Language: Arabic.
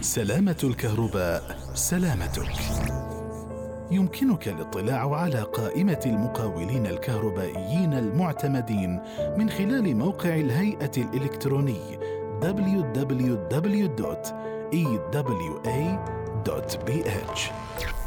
سلامة الكهرباء سلامتك. يمكنك الاطلاع على قائمة المقاولين الكهربائيين المعتمدين من خلال موقع الهيئة الإلكتروني www.ewa.bh.